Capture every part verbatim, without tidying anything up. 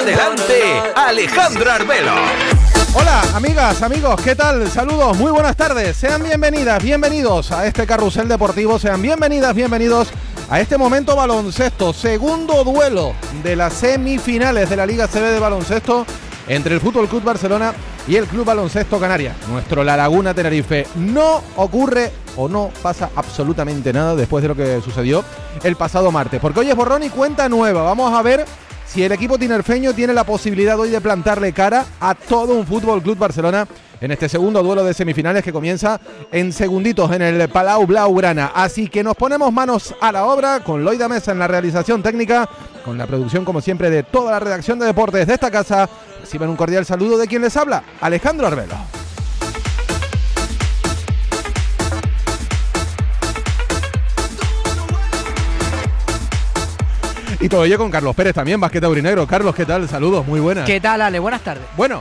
Adelante, Alejandro Arbelo. Hola, amigas, amigos, ¿qué tal? Saludos, muy buenas tardes. Sean bienvenidas, bienvenidos a este carrusel deportivo. Sean bienvenidas, bienvenidos a este momento baloncesto. Segundo duelo de las semifinales de la Liga C B de baloncesto entre el Fútbol Club Barcelona y el Club Baloncesto Canarias. Nuestro La Laguna Tenerife. No ocurre o no pasa absolutamente nada después de lo que sucedió el pasado martes, porque hoy es borrón y cuenta nueva. Vamos a ver si el equipo tinerfeño tiene la posibilidad hoy de plantarle cara a todo un Fútbol Club Barcelona en este segundo duelo de semifinales que comienza en segunditos en el Palau Blaugrana. Así que nos ponemos manos a la obra con Loida Mesa en la realización técnica, con la producción como siempre de toda la redacción de deportes de esta casa. Reciban un cordial saludo de quien les habla, Alejandro Arbelo. Y todo ello con Carlos Pérez también, basquete aurinegro. Carlos, ¿qué tal? Saludos, muy buenas. ¿Qué tal, Ale? Buenas tardes. Bueno,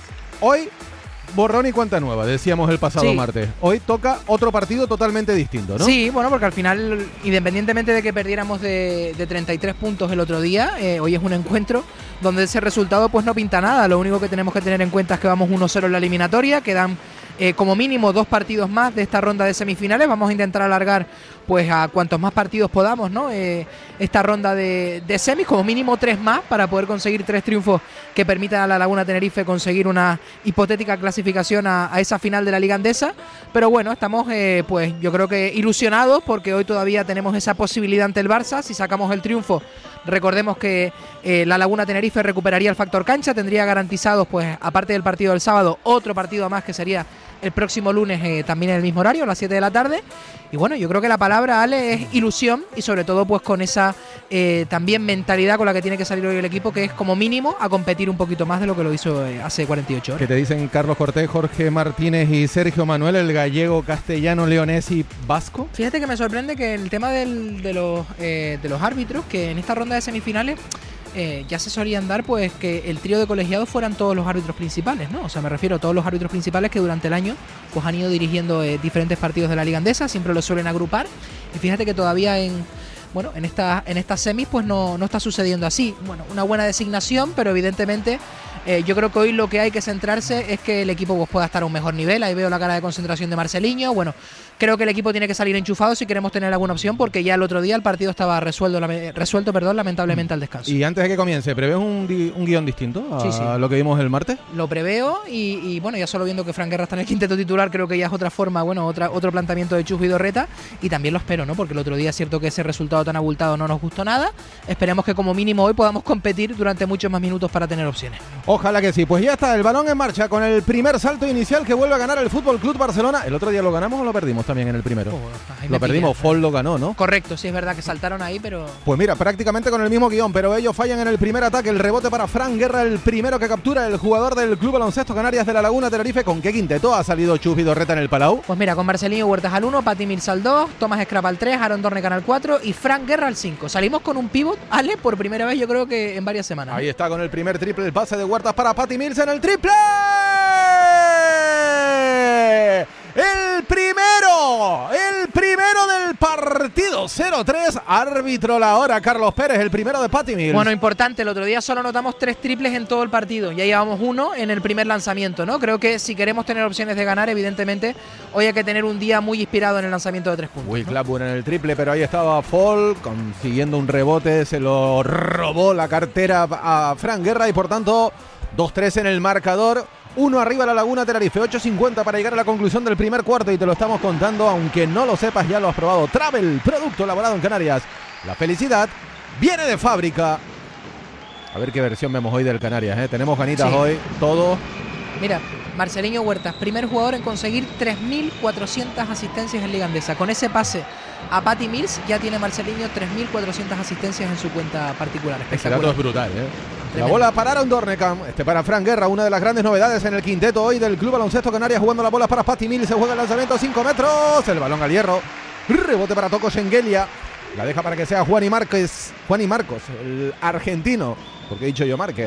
hoy borrón y cuenta nueva, decíamos el pasado sí. martes. Hoy toca otro partido totalmente distinto, ¿no? Sí, bueno, porque al final, independientemente de que perdiéramos de, de treinta y tres puntos el otro día, eh, hoy es un encuentro donde ese resultado pues no pinta nada. Lo único que tenemos que tener en cuenta es que vamos uno cero en la eliminatoria, quedan eh, como mínimo dos partidos más de esta ronda de semifinales. Vamos a intentar alargar pues a cuantos más partidos podamos, ¿no? Eh, esta ronda de, de semis, como mínimo tres más, para poder conseguir tres triunfos que permitan a la Laguna Tenerife conseguir una hipotética clasificación a, a esa final de la Liga Andesa. Pero bueno, estamos eh, pues yo creo que ilusionados porque hoy todavía tenemos esa posibilidad ante el Barça. Si sacamos el triunfo, recordemos que eh, la Laguna Tenerife recuperaría el factor cancha, tendría garantizados, pues aparte del partido del sábado, otro partido más que sería el próximo lunes, eh, también en el mismo horario, a las siete de la tarde. Y bueno, yo creo que la palabra, Ale, es ilusión, y sobre todo pues con esa eh, también mentalidad con la que tiene que salir hoy el equipo, que es como mínimo a competir un poquito más de lo que lo hizo eh, hace cuarenta y ocho horas. ¿Qué te dicen Carlos Cortés, Jorge Martínez y Sergio Manuel, el gallego, castellano, leonés y vasco? Fíjate que me sorprende que el tema del, de, los, eh, de los árbitros, que en esta ronda de semifinales Eh, ya se solían dar pues que el trío de colegiados fueran todos los árbitros principales, ¿no? O sea, me refiero a todos los árbitros principales que durante el año pues han ido dirigiendo eh, diferentes partidos de la Liga Andesa, siempre los suelen agrupar. Y fíjate que todavía en bueno, en esta en estas semis pues no, no está sucediendo así. Bueno, una buena designación, pero evidentemente eh, yo creo que hoy lo que hay que centrarse es que el equipo pues, pueda estar a un mejor nivel. Ahí veo la cara de concentración de Marceliño. Bueno, creo que el equipo tiene que salir enchufado si queremos tener alguna opción, porque ya el otro día el partido estaba resuelto, resuelto perdón, lamentablemente al descanso. Y antes de que comience, ¿prevés un, un guión distinto a sí, sí. lo que vimos el martes? Lo preveo y, y bueno, ya solo viendo que Fran Guerra está en el quinteto titular, creo que ya es otra forma, bueno, otra, otro planteamiento de Chus Vidorreta, y también lo espero, ¿no? Porque el otro día es cierto que ese resultado tan abultado no nos gustó nada. Esperemos que como mínimo hoy podamos competir durante muchos más minutos para tener opciones. Ojalá que sí. Pues ya está el balón en marcha con el primer salto inicial que vuelve a ganar el Fútbol Club Barcelona. ¿El otro día lo ganamos o lo perdimos también en el primero? Oh, lo perdimos, Fol lo ganó, ¿no? Correcto, sí es verdad que saltaron ahí, pero... Pues mira, prácticamente con el mismo guión, pero ellos fallan en el primer ataque. El rebote para Fran Guerra, el primero que captura el jugador del Club Baloncesto Canarias de la Laguna Tenerife. ¿Con qué quinteto ha salido Chus Vidorreta en el Palau? Pues mira, con Marcelinho Huertas al uno, Pati Mills al dos, Tomás Escrapa al tres, Aaron Dornecan al cuatro y Fran Guerra al cinco. Salimos con un pívot, Ale, por primera vez yo creo que en varias semanas. Ahí está con el primer triple, el pase de Huertas para Pati Mills en el triple. El primero, el primero del partido, cero tres, árbitro la hora, Carlos Pérez, el primero de Pati Mills. Bueno, importante, el otro día solo anotamos tres triples en todo el partido, ya llevamos uno en el primer lanzamiento, ¿no? Creo que si queremos tener opciones de ganar, evidentemente, hoy hay que tener un día muy inspirado en el lanzamiento de tres puntos. Will ¿no? Clapton en el triple, pero ahí estaba Fall consiguiendo un rebote, se lo robó la cartera a Fran Guerra y por tanto dos tres en el marcador. Uno arriba la Laguna Tenerife, ocho cincuenta para llegar a la conclusión del primer cuarto y te lo estamos contando, aunque no lo sepas, ya lo has probado. Travel, producto elaborado en Canarias. La felicidad viene de fábrica. A ver qué versión vemos hoy del Canarias, ¿eh? Tenemos ganitas sí. hoy, todo. Mira, Marceliño Huertas, primer jugador en conseguir tres mil cuatrocientas asistencias en Liga Andesa. Con ese pase a Pati Mills ya tiene Marceliño tres mil cuatrocientas asistencias en su cuenta particular. Espectacular. Este dato es brutal, ¿eh? Tremendo. La bola para Aaron Dornecan, este para Fran Guerra, una de las grandes novedades en el quinteto hoy del Club Baloncesto Canarias, jugando la bola para Pati Mills, se juega el lanzamiento cinco metros, el balón al hierro, rebote para Toko Schengelia, la deja para que sea Juan y Márquez, Juan y Marcos, el argentino, porque he dicho yo Márquez.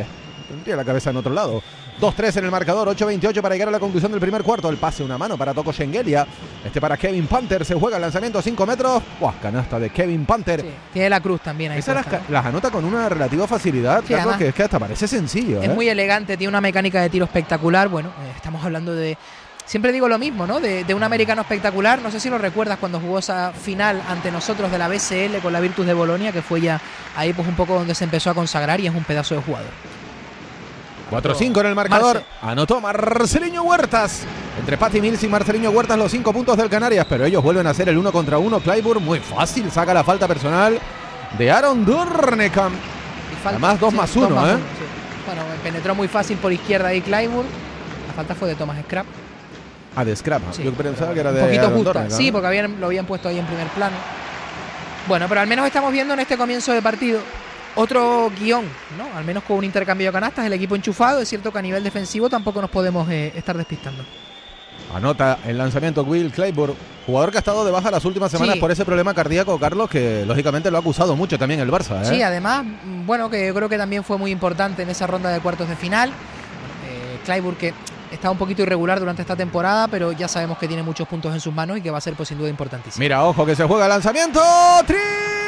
tendría la cabeza en otro lado. dos tres en el marcador, ocho veintiocho para llegar a la conclusión del primer cuarto. El pase una mano para Toko Shengelia. Este para Kevin Panther. Se juega el lanzamiento a cinco metros. ¡Buah! Canasta de Kevin Panther. Sí, tiene la cruz también ahí. Esas las, puesta, ¿no? las anota con una relativa facilidad, Sí, Carlos, además, que es que hasta parece sencillo. Es ¿eh? muy elegante, tiene una mecánica de tiro espectacular. Bueno, eh, estamos hablando de... Siempre digo lo mismo, ¿no? De, de un americano espectacular. No sé si lo recuerdas cuando jugó esa final ante nosotros de la B C L con la Virtus de Bolonia, que fue ya ahí pues un poco donde se empezó a consagrar y es un pedazo de jugador. cuatro cinco en el marcador. Marce. Anotó Marceliño Huertas. Entre Patty Mills y Marceliño Huertas los cinco puntos del Canarias, pero ellos vuelven a hacer el uno contra uno. Clyburn muy fácil, saca la falta personal de Aaron Dornekam. Y falta, Además dos sí, más uno, más ¿eh? uno, sí. Bueno, penetró muy fácil por izquierda ahí Clyburn. La falta fue de Thomas Scrap. Ah, de Scrap. Sí, Yo pensaba que era de un poquito Aaron justa. Dornekam, Sí, ¿no? porque habían, lo habían puesto ahí en primer plano. Bueno, pero al menos estamos viendo en este comienzo de partido otro guión, ¿no? Al menos con un intercambio de canastas, el equipo enchufado. Es cierto que a nivel defensivo tampoco nos podemos eh, estar despistando. Anota el lanzamiento Will Clyburn, jugador que ha estado de baja las últimas semanas Sí. por ese problema cardíaco, Carlos, que lógicamente lo ha acusado mucho también el Barça, ¿eh? Sí, además, mm, bueno, que yo creo que también fue muy importante en esa ronda de cuartos de final. Eh, Clyburn, que está un poquito irregular durante esta temporada, pero ya sabemos que tiene muchos puntos en sus manos y que va a ser pues sin duda importantísimo. Mira, ojo que se juega el lanzamiento. Triple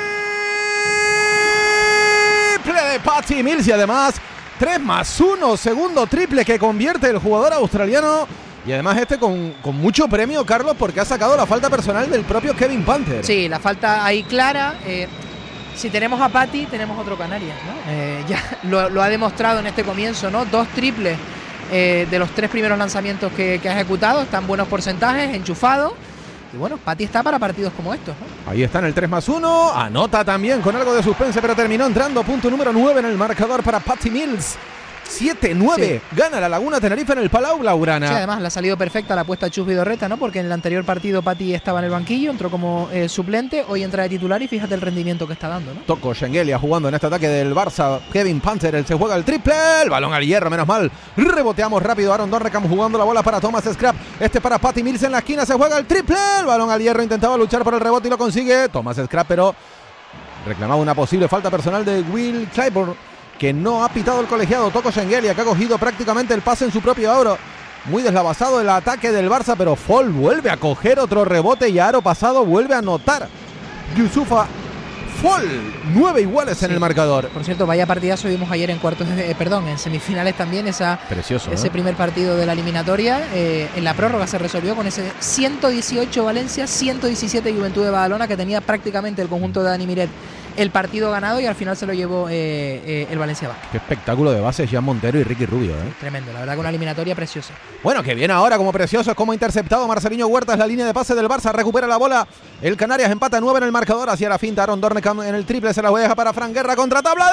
de Patty Mills y además tres más uno, segundo triple que convierte el jugador australiano. Y además este con, con mucho premio, Carlos, porque ha sacado la falta personal del propio Kevin Panther. Sí, la falta ahí clara. Eh, si tenemos a Patty, tenemos otro Canarias, ¿no? Eh, ya lo, lo ha demostrado en este comienzo, ¿no? Dos triples eh, de los tres primeros lanzamientos que, que ha ejecutado, están buenos porcentajes, enchufado. Y bueno, Patty está para partidos como estos, ¿no? Ahí está en el tres más uno. Anota también con algo de suspense, pero terminó entrando. Punto número nueve en el marcador para Patty Mills. siete nueve. Sí. Gana la Laguna Tenerife en el Palau Blaugrana. Sí, además le ha salido perfecta la apuesta a Chus Vidorreta, ¿no? Porque en el anterior partido Patty estaba en el banquillo, entró como eh, suplente, hoy entra de titular y fíjate el rendimiento que está dando, ¿no? Toko Shengelia jugando en este ataque del Barça. Kevin Panther, él se juega el triple, el balón al hierro, menos mal. Reboteamos rápido, Aaron Dornekam jugando la bola para Thomas Scrap. Este para Patty Mills en la esquina, se juega el triple, el balón al hierro, intentaba luchar por el rebote y lo consigue. Thomas Scrap, pero reclamaba una posible falta personal de Will Clyburn, que no ha pitado el colegiado. Toko Shengelia, que ha cogido prácticamente el pase en su propio aro. Muy deslavazado el ataque del Barça, pero Fall vuelve a coger otro rebote y aro pasado vuelve a anotar. Yusufa Fall, nueve iguales sí. en el marcador. Por cierto, vaya partidazo vimos ayer en cuartos, de, eh, perdón, en semifinales también, esa, Precioso, ese ¿eh? primer partido de la eliminatoria. Eh, en la prórroga se resolvió con ese ciento dieciocho Valencia, ciento diecisiete Juventud de Badalona, que tenía prácticamente el conjunto de Dani Miret el partido ganado y al final se lo llevó eh, eh, el Valencia Basket. Qué espectáculo de bases, Jean Montero y Ricky Rubio, ¿eh? Tremendo, la verdad que una eliminatoria preciosa. Bueno, que viene ahora como precioso, es como interceptado Marceliño Huertas, la línea de pase del Barça, recupera la bola, el Canarias empata nueve en el marcador, hacia la finta, Aaron Dornekam en el triple, se la deja para Fran Guerra, contra tabla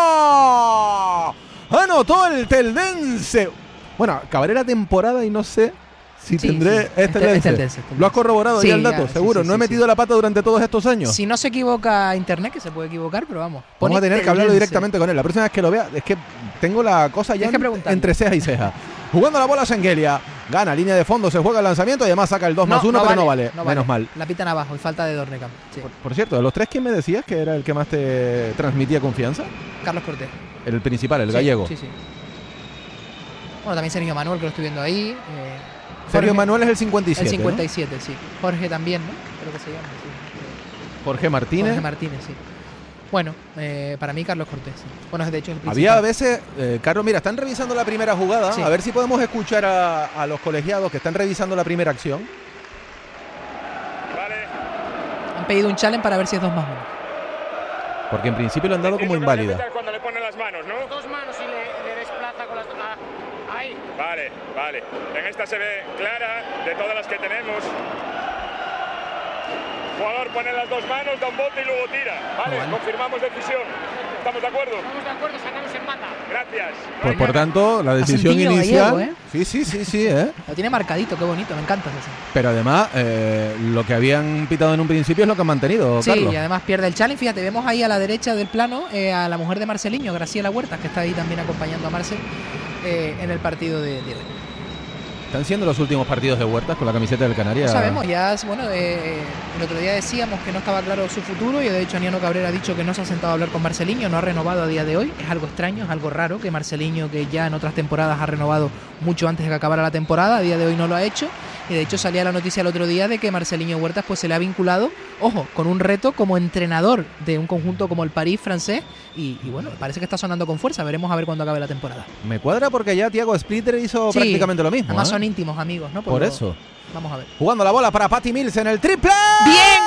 adentro. Anotó el teldense. Bueno, acabaré la temporada y no sé si sí, tendré sí. este, este, lente. este, este, este ¿Lo has corroborado sí, ya el dato? Ya, seguro, sí, sí, no he sí, metido sí. la pata durante todos estos años. Si no se equivoca internet, que se puede equivocar, pero vamos. Vamos a tener que hablarlo directamente con él. La próxima vez que lo vea, es que tengo la cosa ya entre ceja y ceja. Jugando la bola Shengelia, gana línea de fondo, se juega el lanzamiento y además saca el dos más uno, no pero vale, no vale, no menos vale. mal. La pitan abajo y falta de Dornekam. Sí. Por, por cierto, de los tres, ¿quién me decías que era el que más te transmitía confianza? Carlos Cortés. El principal, el sí, gallego. Sí, sí. Bueno, también Sergio Manuel, que lo estoy viendo ahí. Eh, Sergio Jorge, Manuel es el cincuenta y siete. El cincuenta y siete, ¿no? sí. Jorge también, ¿no? Creo que se llama. Sí. Jorge Martínez. Jorge Martínez, sí. Bueno, eh, para mí Carlos Cortés. Sí. Bueno, de hecho es el principal. Había a veces, eh, Carlos, mira, están revisando la primera jugada. Sí. A ver si podemos escuchar a, a los colegiados que están revisando la primera acción. Vale. Han pedido un challenge para ver si es dos más uno. Porque en principio lo han dado como inválida. Cuando le ponen las manos, ¿no? Dos manos y le, le desplaza con las dos. Ah, ahí. Vale, vale. En esta se ve clara de todas las que tenemos. Jugador pone las dos manos, da un bote y luego tira. Vale, vale. Confirmamos decisión. ¿Estamos de acuerdo? Estamos de acuerdo, sacamos en banda. Gracias. Pues por tanto, la decisión inicial. Gallego, ¿eh? Sí, sí, sí, sí, ¿eh? Lo tiene marcadito, qué bonito, me encanta eso. Pero además, eh, lo que habían pitado en un principio es lo que han mantenido, sí, Carlos. Y además pierde el challenge. Fíjate, vemos ahí a la derecha del plano eh, a la mujer de Marceliño, Graciela Huertas, que está ahí también acompañando a Marcel eh, en el partido de, de hoy. ¿Están siendo los últimos partidos de Huertas con la camiseta del Canarias? No sabemos, ya, bueno, eh, el otro día decíamos que no estaba claro su futuro y de hecho Aniano Cabrera ha dicho que no se ha sentado a hablar con Marceliño, no ha renovado a día de hoy. Es algo extraño, es algo raro que Marceliño, que ya en otras temporadas ha renovado mucho antes de que acabara la temporada, a día de hoy no lo ha hecho. Y de hecho salía la noticia el otro día de que Marceliño Huertas pues se le ha vinculado, ojo, con un reto como entrenador de un conjunto como el París francés y, y bueno, parece que está sonando con fuerza. Veremos a ver cuándo acabe la temporada. Me cuadra porque ya Thiago Splitter hizo sí, prácticamente lo mismo. Además ¿eh? son íntimos amigos, ¿no? Por, Por lo, eso. Vamos a ver. Jugando la bola para Patty Mills en el triple. ¡Bien!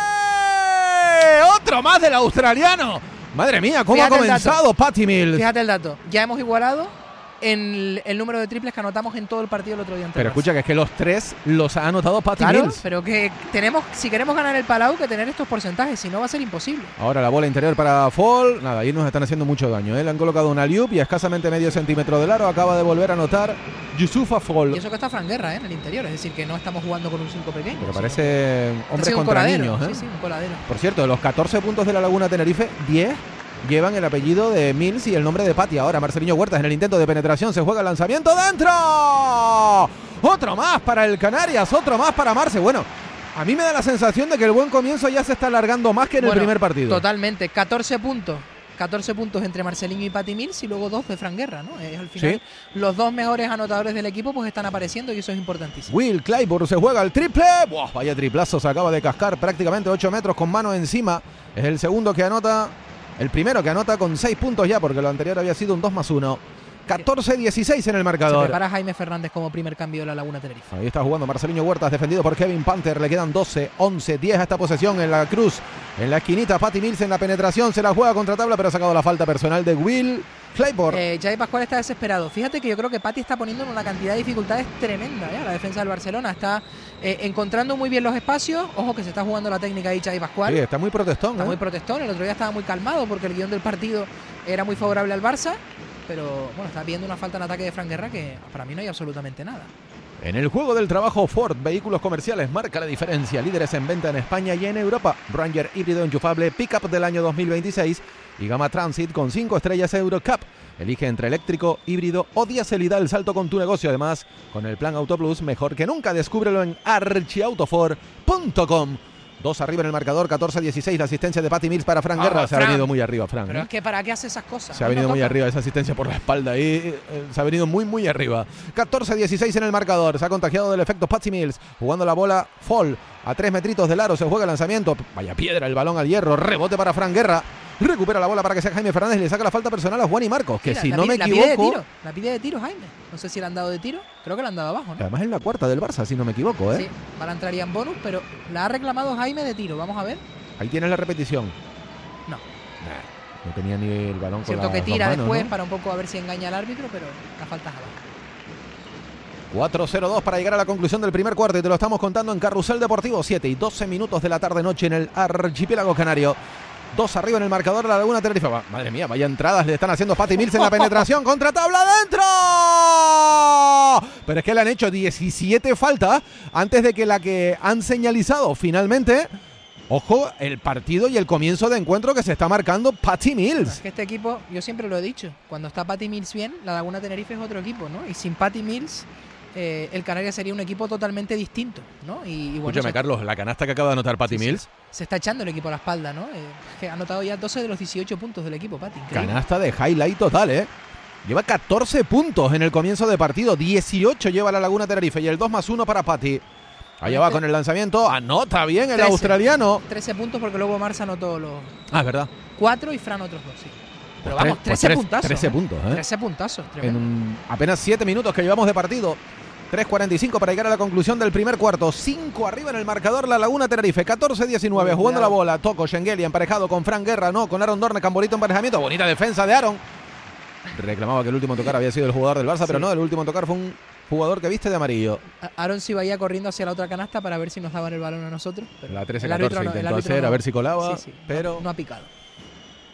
¡Otro más del australiano! Madre mía, cómo Fíjate ha comenzado Patty Mills. Fíjate el dato. Ya hemos igualado en el, el número de triples que anotamos en todo el partido el otro día. Pero escucha, que es que los tres los ha anotado Patty claro, Mills. Pero que tenemos, si queremos ganar el Palau, que tener estos porcentajes, si no va a ser imposible. Ahora la bola interior para Fall. Nada, ahí nos están haciendo mucho daño. ¿eh? Le han colocado un alley-oop y a escasamente medio centímetro del aro acaba de volver a anotar Youssoufa Fall. Y eso que está Fran Guerra ¿eh? en el interior, es decir, que no estamos jugando con un cinco pequeño. Pero parece hombres contra coladero, niños. ¿eh? Sí, sí, un coladero. Por cierto, de los catorce puntos de la Laguna Tenerife, diez llevan el apellido de Mills y el nombre de Patty. Ahora Marceliño Huertas en el intento de penetración, se juega el lanzamiento dentro. Otro más para el Canarias, otro más para Marce. Bueno, a mí me da la sensación de que el buen comienzo ya se está alargando más que en bueno, el primer partido. Totalmente, catorce puntos. catorce puntos entre Marceliño y Patty Mills y luego dos de Fran Guerra, ¿no? Es, al final, ¿sí? Los dos mejores anotadores del equipo pues están apareciendo y eso es importantísimo. Will Clyburn se juega el triple. ¡Buah! Vaya triplazo, se acaba de cascar prácticamente ocho metros con mano encima. Es el segundo que anota. El primero que anota con seis puntos ya, porque lo anterior había sido un dos más uno. catorce dieciséis en el marcador. Se prepara Jaime Fernández como primer cambio de la Laguna Tenerife. Ahí está jugando Marceliño Huertas, defendido por Kevin Panther. Le quedan doce, once, diez a esta posesión en la cruz. En la esquinita, Patty Mills en la penetración. Se la juega contra tabla, pero ha sacado la falta personal de Will Clyburn. Eh, Jair Pascual está desesperado. Fíjate que yo creo que Patty está poniendo en una cantidad de dificultades tremenda. ¿eh? La defensa del Barcelona está eh, encontrando muy bien los espacios. Ojo que se está jugando la técnica ahí Jair Pascual. Sí, está muy protestón. Está ¿eh? muy protestón. El otro día estaba muy calmado porque el guión del partido era muy favorable al Barça. Pero bueno, está viendo una falta en ataque de Fran Guerra que para mí no hay absolutamente nada. En el juego del trabajo, Ford Vehículos Comerciales marca la diferencia. Líderes en venta en España y en Europa. Ranger híbrido enchufable Pickup del año dos mil veintiséis y Gama Transit con cinco estrellas Eurocup. Elige entre eléctrico, híbrido o diésel y da el salto con tu negocio. Además, con el plan Auto Plus, mejor que nunca. Descúbrelo en archiautoford punto com. Dos arriba en el marcador, catorce dieciséis, la asistencia de Patty Mills para Fran Guerra. Ah, se Fran. ha venido muy arriba, Fran. Pero ¿eh? es que ¿para qué hace esas cosas? Se ha venido no muy arriba esa asistencia por la espalda y eh, se ha venido muy, muy arriba. catorce dieciséis en el marcador, se ha contagiado del efecto Patty Mills, jugando la bola Fall a tres metritos del aro, se juega el lanzamiento. Vaya piedra, el balón al hierro, rebote para Fran Guerra. Recupera la bola para que sea Jaime Fernández y le saca la falta personal a Juan y Marcos, que Mira, si no pide, me la equivoco... Pide de tiro, la pide de tiro Jaime. No sé si le han dado de tiro, creo que le han dado abajo, ¿no? Además es la cuarta del Barça, si no me equivoco, ¿eh? Sí, para entraría en bonus, pero la ha reclamado Jaime de tiro, vamos a ver. Ahí tienes la repetición. No. Nah, no tenía ni el balón con Cierto las que tira manos, después, ¿no? ¿no? Para un poco a ver si engaña al árbitro, pero la falta es abajo. cuatro cero dos para llegar a la conclusión del primer cuarto y te lo estamos contando en Carrusel Deportivo. siete y doce minutos de la tarde-noche en el archipiélago canario. Dos arriba en el marcador de la Laguna Tenerife. Madre mía, vaya entradas le están haciendo Patty Mills en la penetración. Contra tabla adentro. Pero es que le han hecho diecisiete faltas antes de que la que han señalizado finalmente. Ojo, el partido y el comienzo de encuentro que se está marcando Patty Mills. Es que este equipo, yo siempre lo he dicho, cuando está Patty Mills bien, la Laguna Tenerife es otro equipo, ¿no? Y sin Patty Mills, eh, el Canarias sería un equipo totalmente distinto, ¿no? Y, y bueno, Escúchame, se, Carlos, la canasta que acaba de anotar Patty sí, Mills. Sí, se está echando el equipo a la espalda, ¿no? Eh, que ha anotado ya doce de los dieciocho puntos del equipo, Patty. Increíble. Canasta de highlight total, ¿eh? Lleva catorce puntos en el comienzo de partido, dieciocho lleva la Laguna Tenerife y el dos más uno para Patty. Allá va con el lanzamiento, anota bien el trece, australiano. trece puntos porque luego Marsa anotó los... Ah, es verdad. cuatro y Fran otros dos, sí. Pero pues vamos, trece pues puntazos. trece ¿eh? puntos, ¿eh? trece puntazos, en un, apenas siete minutos que llevamos de partido. tres cuarenta y cinco para llegar a la conclusión del primer cuarto. cinco arriba en el marcador la Laguna Tenerife. catorce diecinueve jugando la bola. Toco Schengeli emparejado con Fran Guerra, no, con Aaron Dorne, Camborito emparejamiento. Bonita defensa de Aaron. Reclamaba que el último tocar había sido el jugador del Barça, sí. Pero no, el último tocar fue un jugador que viste de amarillo. Aaron sí iba corriendo hacia la otra canasta para ver si nos daban el balón a nosotros. Pero la trece catorce intentó hacer, no, a ver si colaba, sí, sí, pero... No, no ha picado.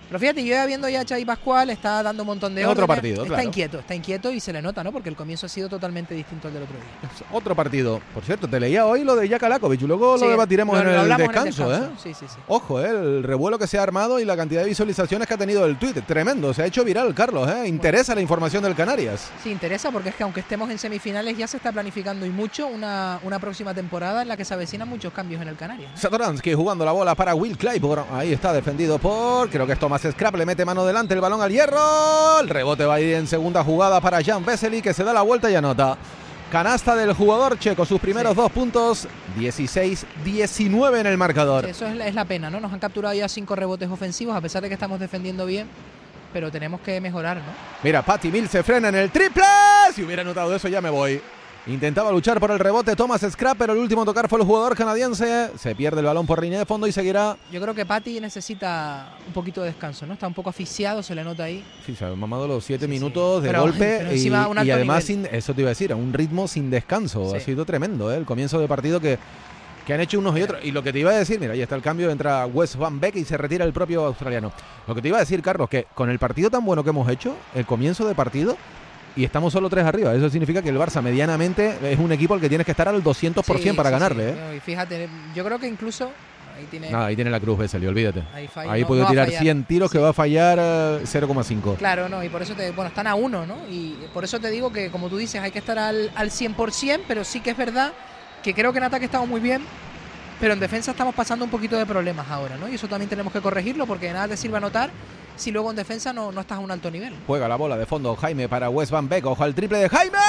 Pero fíjate, yo ya viendo ya a Xavi Pascual, está dando un montón de Es órdenes. otro partido, Está claro. inquieto, está inquieto y se le nota, ¿no? Porque el comienzo ha sido totalmente distinto al del otro día. Es otro partido. Por cierto, te leía hoy lo de Jaka Lakovic, luego Sí, lo debatiremos lo- en, lo el hablamos en el descanso, descanso. ¿eh? Sí, sí, sí. Ojo, ¿eh? El revuelo que se ha armado y la cantidad de visualizaciones que ha tenido el tuit. Tremendo, se ha hecho viral, Carlos, ¿eh? Interesa la información del Canarias. Sí, interesa porque es que aunque estemos en semifinales ya se está planificando y mucho una, una próxima temporada en la que se avecinan muchos cambios en el Canarias, ¿no? Satoransky jugando la bola para Will Claypool. Ahí está defendido por, creo que es Thomas Scrap, le mete mano delante, el balón al hierro. El rebote va a ir en segunda jugada para Jan Vesely, que se da la vuelta y anota. Canasta del jugador checo, sus primeros Sí. dos puntos, dieciséis diecinueve en el marcador. Eso es la, es la pena, ¿no? Nos han capturado ya cinco rebotes ofensivos a pesar de que estamos defendiendo bien, pero tenemos que mejorar, ¿no? Mira, Patty Mills se frena en el triple. Si hubiera anotado eso ya me voy. Intentaba luchar por el rebote Thomas Scrap, pero el último a tocar fue el jugador canadiense. Se pierde el balón por línea de fondo y seguirá. Yo creo que Patty necesita un poquito de descanso, ¿no? Está un poco asfixiado, se le nota ahí. Sí, se ha mamado los siete Sí, sí. minutos de Pero- golpe pero y, encima un y alto además, nivel. sin, eso te iba a decir, a un ritmo sin descanso. Sí. Ha sido tremendo, ¿eh? El comienzo de partido que, que han hecho unos y otros. Y lo que te iba a decir, mira, ahí está el cambio, entra Wes Van Beek y se retira el propio australiano. Lo que te iba a decir, Carlos, que con el partido tan bueno que hemos hecho, el comienzo de partido, y estamos solo tres arriba, eso significa que el Barça medianamente es un equipo al que tienes que estar al doscientos por ciento Sí, para sí, ganarle, sí. ¿eh? Y fíjate, yo creo que incluso ahí tiene... Nada, ahí tiene la cruz, Vesely, olvídate. Ahí falla, Ahí no- puede no va a tirar fallar. cien tiros que va a fallar eh, cero coma cinco. Claro, no, y por eso te, bueno, están a uno, ¿no? Y por eso te digo que, como tú dices, hay que estar al, al cien por ciento, pero sí que es verdad que creo que en ataque estamos muy bien, pero en defensa estamos pasando un poquito de problemas ahora, ¿no? Y eso también tenemos que corregirlo porque de nada te sirve anotar si luego en defensa no, no estás a un alto nivel. Juega la bola de fondo Jaime para Wes Van Beek. Ojo al triple de Jaime.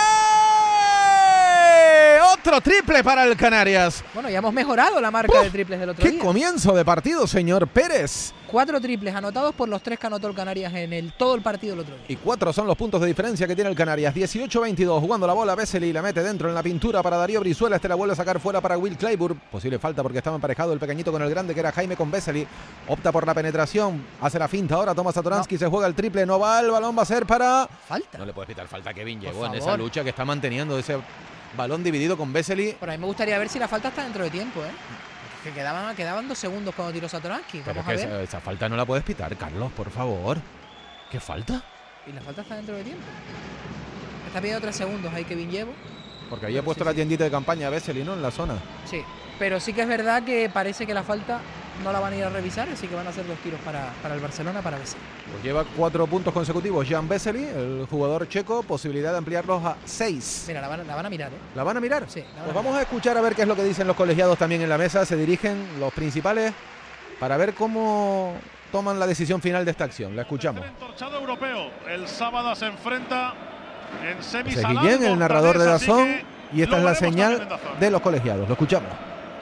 Otro triple para el Canarias. Bueno, ya hemos mejorado la marca ¡Uf! de triples del otro ¡Qué día. comienzo de partido, señor Pérez! Cuatro triples anotados por los tres que anotó el Canarias en el todo el partido el otro día. Y cuatro son los puntos de diferencia que tiene el Canarias. dieciocho veintidós, jugando la bola Vesely, la mete dentro en la pintura para Darío Brizuela. Este la vuelve a sacar fuera para Will Claypool. Posible falta porque estaba emparejado el pequeñito con el grande que era Jaime con Vesely. Opta por la penetración, hace la finta ahora. Tomás Satoransky, se juega el triple, no va, el balón va a ser para... Falta. No le puedes pitar falta a Kevin. Por Llegó en esa favor. lucha que está manteniendo ese balón dividido con Vesely. Por ahí me gustaría ver si la falta está dentro de tiempo, ¿eh? Que quedaban, quedaban dos segundos cuando tiró Satoransky. Pero Vamos es a que ver. esa, esa falta no la puedes pitar, Carlos, por favor. ¿Qué falta? Y la falta está dentro de tiempo. Está pidiendo tres segundos ahí Kevin Llevo. Porque había Sí, puesto sí. la tiendita de campaña Vesely, ¿no? En la zona. Sí. Pero sí que es verdad que parece que la falta no la van a ir a revisar, así que van a hacer dos tiros para, para el Barcelona para Vesely. Pues lleva cuatro puntos consecutivos Jan Vesely, el jugador checo, posibilidad de ampliarlos a seis. Mira, la van, la van a mirar, ¿eh? ¿La van a mirar? Sí, la van Pues a vamos a escuchar a ver qué es lo que dicen los colegiados también en la mesa. Se dirigen los principales para ver cómo toman la decisión final de esta acción. La escuchamos. El entorchado europeo. El sábado se enfrenta en semis. Ese es al Guillén, el Albo, narrador de así Dazón, que y esta lo es la veremos señal también en Dazón. de los colegiados. Lo escuchamos.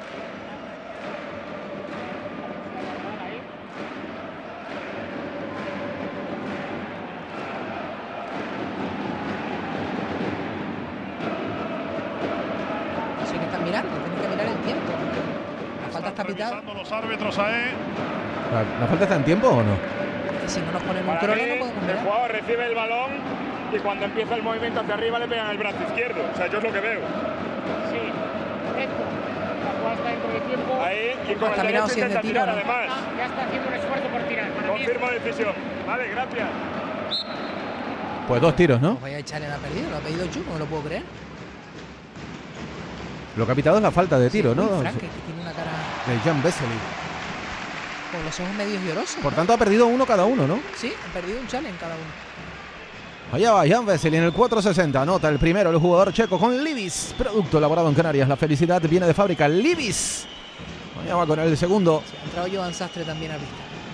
Así que están mirando, tienen que mirar el tiempo. La falta está Están pitada. revisando los árbitros ahí. ¿La, la falta está en tiempo o no? Es que si no nos ponen un Para crono mí, no podemos el mirar. jugador recibe el balón y cuando empieza el movimiento hacia arriba le pegan el brazo izquierdo. O sea, yo es lo que veo. Sí, correcto. La jugada está dentro de tiempo. Ahí y con Está el mirando derecho si es de intenta tiro tirar o no. además. Ya está haciendo un esfuerzo por tirar. Para mí es- Confirmo decisión. Vale, gracias. Pues dos tiros, ¿no? Pues vaya a echarle la perdida, lo ha pedido Chu, no me lo puedo creer. Lo que ha pitado es la falta de tiro, Sí, ¿no? muy Frank, que tiene una cara De Jan Vesely. con los ojos medios llorosos. Por ¿no? tanto, ha perdido uno cada uno, ¿no? Sí, han perdido un challenge cada uno. Allá va Jan Vesely en el cuatro sesenta. Anota el primero, el jugador checo con Libis. Producto elaborado en Canarias. La felicidad viene de fábrica. Libis. Allá va con el segundo. Sí, ha entrado Joan Sastre también a pista.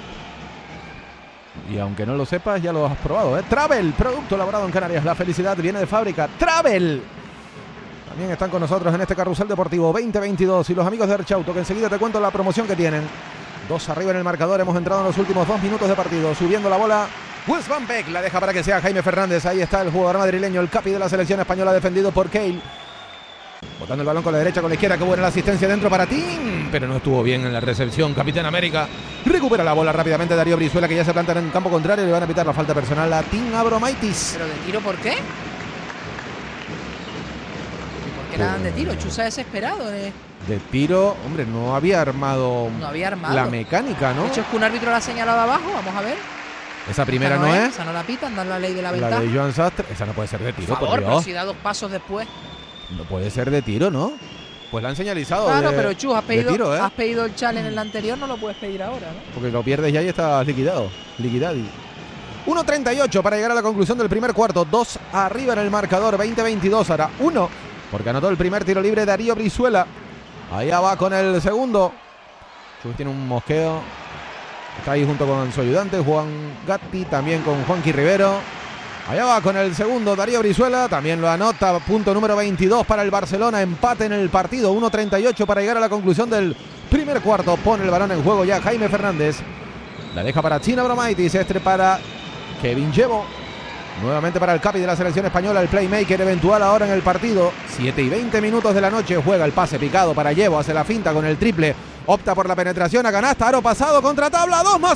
Y aunque no lo sepas, ya lo has probado, ¿eh? Travel, producto elaborado en Canarias. La felicidad viene de fábrica. Travel. También están con nosotros en este carrusel deportivo veinte veintidós. Y los amigos de Archauto, que enseguida te cuento la promoción que tienen. Dos arriba en el marcador. Hemos entrado en los últimos dos minutos de partido. Subiendo la bola. Wes Van Beek la deja para que sea Jaime Fernández. Ahí está el jugador madrileño, el capi de la selección española, defendido por Cale. Botando el balón con la derecha, con la izquierda. Qué buena la asistencia dentro para Tim. Pero no estuvo bien en la recepción. Capitán América recupera la bola rápidamente. Darío Brizuela, que ya se planta en el campo contrario. Le van a pitar la falta personal a Tim Abromaitis. ¿Pero de tiro por qué? ¿Y por qué la dan de tiro? Chu se ha desesperado. ¿eh? De tiro, hombre, no había armado, No había armado. la mecánica, ¿no? De hecho, es que un árbitro la ha señalado abajo, vamos a ver. Esa primera Esa no es. Esa no la pitan, dan la ley de la La ventaja. de Joan Sastre. Esa no puede ser de tiro, Por por, favor, pero Dios. si da dos pasos después. No puede ser de tiro, ¿no? Pues la han señalizado. Claro, de, pero Chus, has de pedido, tiro, ¿eh? has pedido el challenge en el anterior, no lo puedes pedir ahora, ¿no? Porque lo pierdes ya y estás liquidado. Liquidado. uno treinta y ocho para llegar a la conclusión del primer cuarto. Dos arriba en el marcador. veinte veintidós. Ahora uno. Porque anotó el primer tiro libre Darío Brizuela. Allá va con el segundo. Chus tiene un mosqueo. Está ahí junto con su ayudante Juan Gatti. También con Juanqui Rivero. Allá va con el segundo Darío Brizuela. También lo anota. Punto número veintidós para el Barcelona. Empate en el partido. uno treinta y ocho para llegar a la conclusión del primer cuarto. Pone el balón en juego ya Jaime Fernández. La deja para China Abromaitis. Este para Kevin Llevo. Nuevamente para el capi de la selección española. El playmaker eventual ahora en el partido. siete y veinte minutos de la noche. Juega el pase picado para Llevo. Hace la finta con el triple. Opta por la penetración a canasta. Aro pasado contra tabla. dos más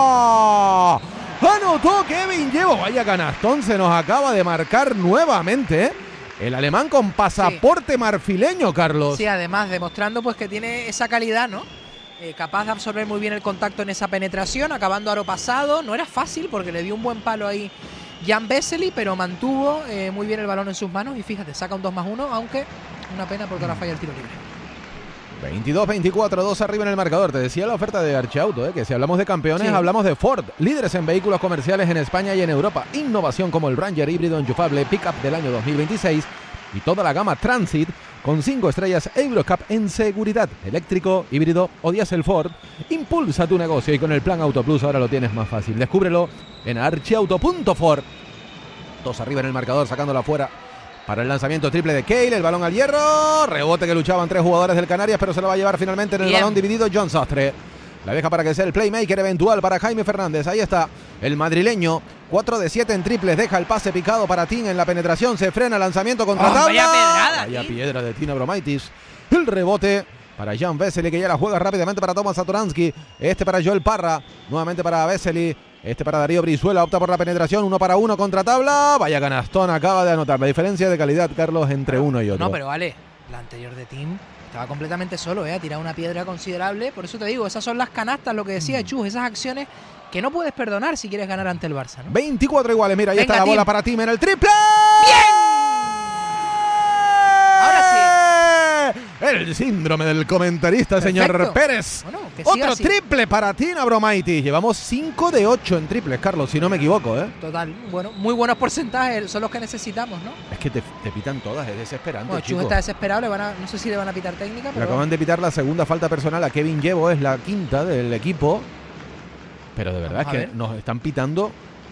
uno. Anotó Kevin Llevo. Vaya canastón. Se nos acaba de marcar nuevamente el alemán con pasaporte sí. marfileño, Carlos. Sí, además demostrando pues que tiene esa calidad, ¿no? Eh, capaz de absorber muy bien el contacto en esa penetración, acabando aro pasado. No era fácil porque le dio un buen palo ahí Jan Vesely, pero mantuvo eh, muy bien el balón en sus manos. Y fíjate, saca un dos más uno, aunque una pena porque ahora falla el tiro libre. veintidós veinticuatro, dos arriba en el marcador. Te decía la oferta de Archiauto, ¿eh? Que si hablamos de campeones, sí. hablamos de Ford. Líderes en vehículos comerciales en España y en Europa. Innovación como el Ranger híbrido enchufable Pickup del año dos mil veintiséis. Y toda la gama Transit con cinco estrellas Eurocup en seguridad. Eléctrico, híbrido o diésel Ford. Impulsa tu negocio y con el plan Auto Plus ahora lo tienes más fácil. Descúbrelo en archiauto punto ford. Dos arriba en el marcador, sacándola afuera. Para el lanzamiento triple de Cale, el balón al hierro, rebote que luchaban tres jugadores del Canarias, pero se lo va a llevar finalmente en el Bien. balón dividido John Sastre. La deja para que sea el playmaker eventual para Jaime Fernández. Ahí está el madrileño, cuatro de siete en triples, deja el pase picado para Tin en la penetración, se frena el lanzamiento contra oh, tabla. Vaya pedrada, vaya piedra de Tina Abromaitis. El rebote para Jan Vesely, que ya la juega rápidamente para Tomas Satoransky. Este para Joel Parra, nuevamente para Vesely. Este para Darío Brizuela, opta por la penetración, uno para uno contra tabla. Vaya canastón, acaba de anotar. La diferencia de calidad, Carlos, entre uno y otro. No, pero vale, la anterior de Tim estaba completamente solo, ¿eh? Ha tirado una piedra considerable. Por eso te digo, esas son las canastas, lo que decía mm. Chus, esas acciones que no puedes perdonar si quieres ganar ante el Barça, ¿no? veinticuatro iguales, mira, ahí Venga, está la Tim. bola para Tim en el triple. ¡Bien! Ahora sí. El síndrome del comentarista, Perfecto. señor Pérez. Bueno, que Otro así. triple para Tina Abromaitis. Llevamos cinco de ocho en triples, Carlos, si no me equivoco, ¿eh? Total, bueno, muy buenos porcentajes, son los que necesitamos, ¿no? Es que te, te pitan todas, es desesperante, bueno, chico. Chus está desesperado, le van a, no sé si le van a pitar técnica, pero... Le acaban de pitar la segunda falta personal a Kevin Llevo, es la quinta del equipo. Pero de verdad Vamos es que ver. nos están pitando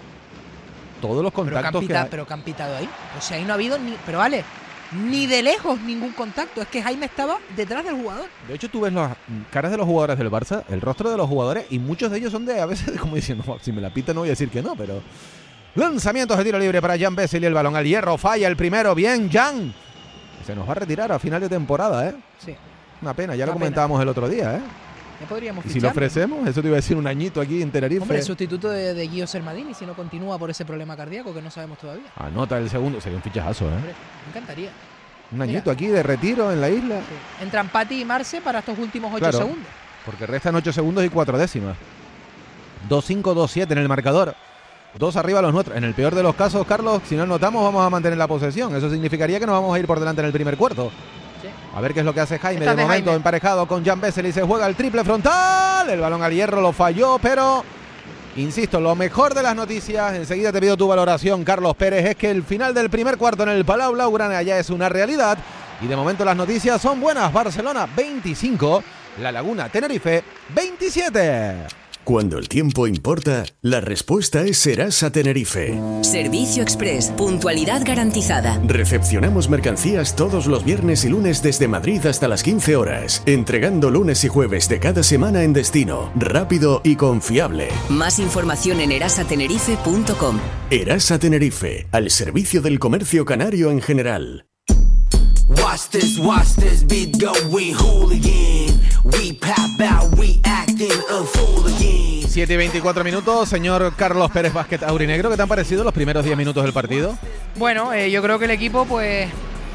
todos los contactos pero que han que pitado, hay. pero que han pitado ahí. O sea, ahí no ha habido ni... Pero vale... Ni de lejos ningún contacto. Es que Jaime estaba detrás del jugador. De hecho, tú ves las caras de los jugadores del Barça, el rostro de los jugadores, y muchos de ellos son de, a veces, como diciendo, no, si me la pita no voy a decir que no, pero... Lanzamientos de tiro libre para Jan Vesely, el balón al hierro, falla el primero, bien, Jan. Se nos va a retirar a final de temporada, ¿eh? Sí. Una pena, ya Una lo comentábamos pena. el otro día, ¿eh? Ya podríamos Y si lo ofrecemos, eso te iba a decir un añito aquí en Tenerife. Hombre, el sustituto de, de Guillo Sermadini, si no continúa por ese problema cardíaco que no sabemos todavía. Anota el segundo, sería un fichajazo, ¿eh? Hombre, me encantaría. Un añito Mira. aquí de retiro en la isla. Sí. Entran Pati y Marce para estos últimos ocho Claro, segundos. Porque restan ocho segundos y cuatro décimas. dos cinco dos siete en el marcador. Dos arriba los nuestros. En el peor de los casos, Carlos, si no anotamos, vamos a mantener la posesión. Eso significaría que nos vamos a ir por delante en el primer cuarto. Sí. A ver qué es lo que hace Jaime. Esta de, de momento Jaime. emparejado con Jan Vesely. Se juega el triple frontal. El balón al hierro lo falló, pero... Insisto, lo mejor de las noticias, enseguida te pido tu valoración, Carlos Pérez, es que el final del primer cuarto en el Palau Blaugrana ya es una realidad y de momento las noticias son buenas. Barcelona veinticinco, La Laguna Tenerife veintisiete. Cuando el tiempo importa, la respuesta es Serasa Tenerife. Servicio Express, puntualidad garantizada. Recepcionamos mercancías todos los viernes y lunes desde Madrid hasta las quince horas, entregando lunes y jueves de cada semana en destino, rápido y confiable. Más información en erasa tenerife punto com. Erasa Tenerife, al servicio del comercio canario en general. Watch this, watch this beat go, we hooligan. We pop out, we acting a fool again. siete y veinticuatro minutos, señor Carlos Pérez Vázquez Aurinegro, ¿qué te han parecido los primeros diez minutos del partido? Bueno, eh, yo creo que el equipo, pues,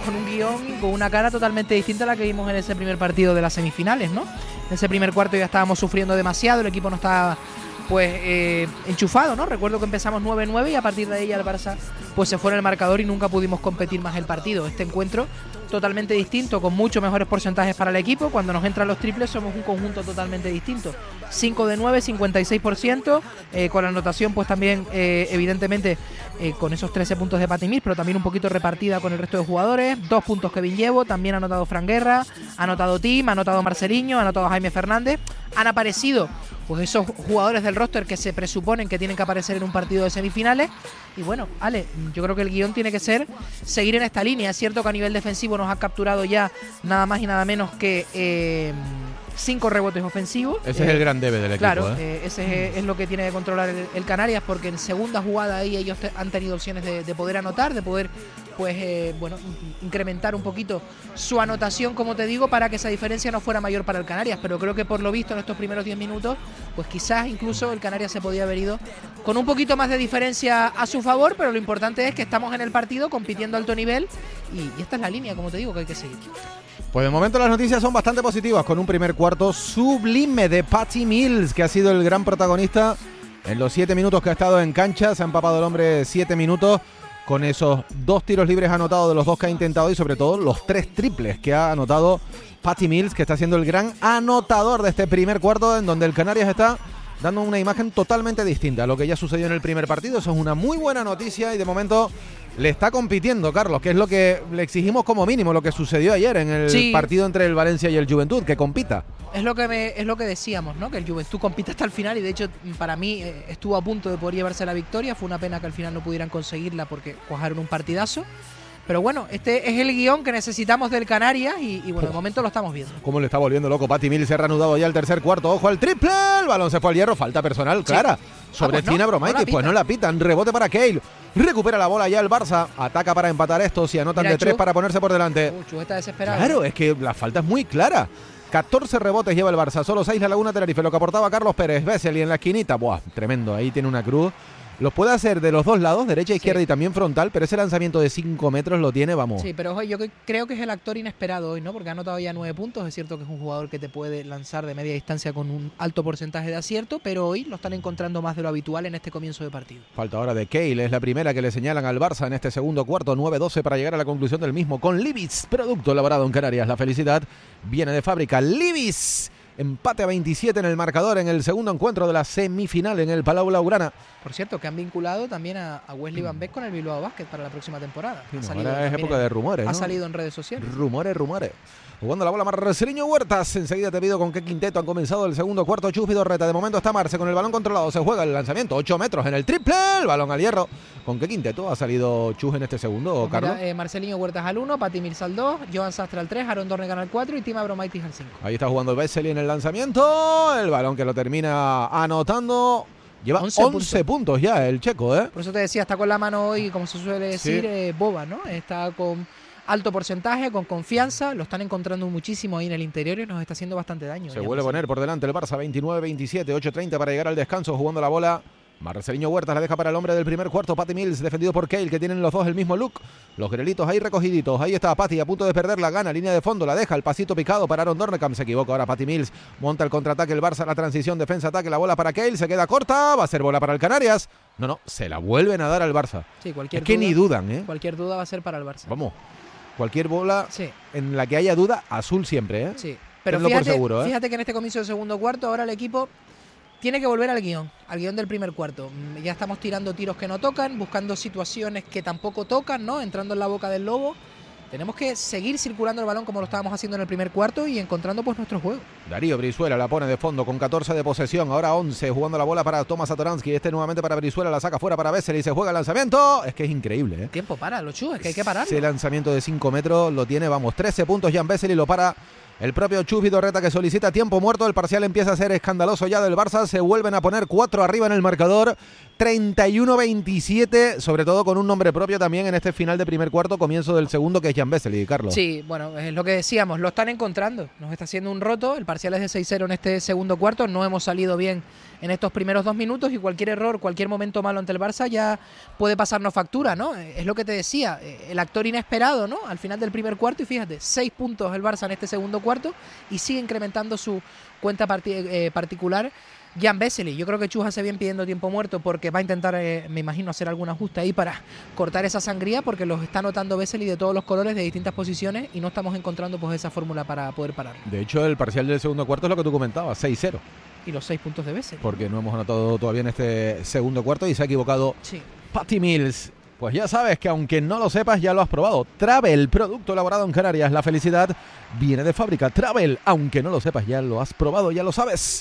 con un guión y con una cara totalmente distinta a la que vimos en ese primer partido de las semifinales, ¿no? En ese primer cuarto ya estábamos sufriendo demasiado, el equipo no estaba pues eh, enchufado, ¿no? Recuerdo que empezamos nueve nueve y a partir de ahí el Barça pues se fue en el marcador y nunca pudimos competir más el partido. Este encuentro totalmente distinto, con muchos mejores porcentajes para el equipo. Cuando nos entran los triples somos un conjunto totalmente distinto. cinco de nueve, cincuenta y seis por ciento, eh, con la anotación pues también eh, evidentemente eh, con esos trece puntos de Patty Mills, pero también un poquito repartida con el resto de jugadores. Dos puntos Kevin Llevo, también ha anotado Fran Guerra, ha anotado Tim, ha anotado Marceliño, ha anotado Jaime Fernández. Han aparecido pues esos jugadores del roster que se presuponen que tienen que aparecer en un partido de semifinales. Y bueno, Ale, yo creo que el guión tiene que ser seguir en esta línea. Es cierto que a nivel defensivo nos ha capturado ya nada más y nada menos que eh, cinco rebotes ofensivos. Ese eh, es el gran debe del equipo. Claro, ¿eh? eh, ese es, es lo que tiene que controlar el, el Canarias, porque en segunda jugada ahí ellos te, han tenido opciones de, de poder anotar, de poder pues eh, bueno, incrementar un poquito su anotación, como te digo, para que esa diferencia no fuera mayor para el Canarias. Pero creo que por lo visto en estos primeros diez minutos, pues quizás incluso el Canarias se podía haber ido con un poquito más de diferencia a su favor, pero lo importante es que estamos en el partido compitiendo a alto nivel y, y esta es la línea, como te digo, que hay que seguir. Pues de momento las noticias son bastante positivas, con un primer cuarto sublime de Patty Mills, que ha sido el gran protagonista en los siete minutos que ha estado en cancha. Se ha empapado el hombre siete minutos con esos dos tiros libres anotados de los dos que ha intentado y sobre todo los tres triples que ha anotado Patty Mills, que está siendo el gran anotador de este primer cuarto, en donde el Canarias está dando una imagen totalmente distinta a lo que ya sucedió en el primer partido. Eso es una muy buena noticia y de momento le está compitiendo, Carlos, que es lo que le exigimos como mínimo, lo que sucedió ayer en el sí. partido entre el Valencia y el Juventud, que compita. Es lo que me, es lo que decíamos, ¿no? Que el Juventud compite hasta el final y de hecho para mí eh, estuvo a punto de poder llevarse la victoria. Fue una pena que al final no pudieran conseguirla porque cuajaron un partidazo. Pero bueno, este es el guión que necesitamos del Canarias y, y bueno, de momento lo estamos viendo. Cómo le está volviendo loco Patty Mills, se ha reanudado ya el tercer cuarto. Ojo al triple, el balón se fue al hierro, falta personal, clara. Sí. Sobre ah, pues Tina no, Bromaitis, no pues no la pitan. Rebote para Cale, recupera la bola ya el Barça, ataca para empatar esto, si anotan Mira, de tres Chu. para ponerse por delante. Uh, Chu está desesperado. Claro, es que la falta es muy clara. catorce rebotes lleva el Barça, solo seis la Laguna Tenerife, lo que aportaba Carlos Pérez. Vesely en la esquinita, buah, tremendo, ahí tiene una cruz. Los puede hacer de los dos lados, derecha, izquierda sí. y también frontal, pero ese lanzamiento de cinco metros lo tiene, vamos. Sí, pero ojo, yo creo que es el actor inesperado hoy, ¿no? Porque ha anotado ya nueve puntos. Es cierto que es un jugador que te puede lanzar de media distancia con un alto porcentaje de acierto, pero hoy lo están encontrando más de lo habitual en este comienzo de partido. Falta ahora de Cale, es la primera que le señalan al Barça en este segundo cuarto, nueve doce para llegar a la conclusión del mismo, con Libis, producto elaborado en Canarias. La felicidad viene de fábrica. Libis. Empate a veintisiete en el marcador en el segundo encuentro de la semifinal en el Palau Blaugrana. Por cierto, que han vinculado también a, a Wesley Van Beek con el Bilbao Basket para la próxima temporada. Sí, no, ahora es época de rumores, Ha ¿no? salido en redes sociales. Rumores, rumores. Jugando la bola Marceliño Huertas. Enseguida te pido con qué quinteto han comenzado el segundo cuarto. Chus Vidorreta. De momento está Marce con el balón controlado. Se juega el lanzamiento. ocho metros en el triple. El balón al hierro. ¿Con qué quinteto ha salido Chus en este segundo, pues Carlos? Mira, eh, Marceliño Huertas al uno, Patty Mills al dos, Joan Sastre al tres, Aaron Dornegan al cuatro y Tima Bromaitis al cinco. Ahí está jugando Vesely en el lanzamiento. El balón que lo termina anotando. Lleva once, once puntos. puntos ya el checo, ¿eh? Por eso te decía, está con la mano hoy, como se suele decir, sí. eh, boba, ¿no? Está con alto porcentaje, con confianza, lo están encontrando muchísimo ahí en el interior y nos está haciendo bastante daño. Se vuelve a poner por delante el Barça, veintinueve veintisiete, ocho treinta para llegar al descanso, jugando la bola. Marceliño Huertas la deja para el hombre del primer cuarto, Patty Mills, defendido por Cale, que tienen los dos el mismo look. Los grelitos ahí recogiditos. Ahí está Patty, a punto de perder la gana, línea de fondo, la deja, el pasito picado para Aaron Dornecam. Se equivoca ahora Patty Mills, monta el contraataque el Barça, la transición, defensa-ataque, la bola para Cale, se queda corta, va a ser bola para el Canarias. No, no, se la vuelven a dar al Barça. Sí, cualquier es que duda, ni dudan, ¿eh? Cualquier duda va a ser para el Barça. Vamos, cualquier bola sí. en la que haya duda, azul siempre, ¿eh? Sí, pero fíjate, por seguro, ¿eh? fíjate que en este comienzo del segundo cuarto ahora el equipo tiene que volver al guión, al guión del primer cuarto. Ya estamos tirando tiros que no tocan, buscando situaciones que tampoco tocan, ¿no? Entrando en la boca del lobo. Tenemos que seguir circulando el balón como lo estábamos haciendo en el primer cuarto y encontrando pues nuestro juego. Darío Brizuela la pone de fondo con catorce de posesión, ahora once, jugando la bola para Tomás Satoransky, este nuevamente para Brizuela, la saca fuera para Vesely y se juega el lanzamiento. Es que es increíble, ¿eh? Tiempo para los Chus, es que hay que pararlo. Ese lanzamiento de cinco metros lo tiene, vamos, trece puntos Jan Vesely, lo para el propio Chus Vidorreta, que solicita tiempo muerto. El parcial empieza a ser escandaloso ya del Barça. Se vuelven a poner cuatro arriba en el marcador. treinta y uno veintisiete, sobre todo con un nombre propio también en este final de primer cuarto, comienzo del segundo, que es Jan Vesely, Carlos. Sí, bueno, es lo que decíamos, lo están encontrando. Nos está haciendo un roto. El parcial es de seis cero en este segundo cuarto. No hemos salido bien en estos primeros dos minutos y cualquier error, cualquier momento malo ante el Barça ya puede pasarnos factura, ¿no? Es lo que te decía, el actor inesperado, ¿no? Al final del primer cuarto y fíjate, seis puntos el Barça en este segundo cuarto y sigue incrementando su cuenta parti eh, particular. Jan Vesely, yo creo que Chus hace bien pidiendo tiempo muerto porque va a intentar, eh, me imagino, hacer algún ajuste ahí para cortar esa sangría porque los está notando Vesely de todos los colores, de distintas posiciones y no estamos encontrando pues esa fórmula para poder parar. De hecho, el parcial del segundo cuarto es lo que tú comentabas, seis cero. Y los seis puntos de Vesely. Porque no hemos anotado todavía en este segundo cuarto y se ha equivocado sí. Patty Mills. Pues ya sabes que aunque no lo sepas, ya lo has probado. Travel, producto elaborado en Canarias. La felicidad viene de fábrica. Travel, aunque no lo sepas, ya lo has probado, ya lo sabes.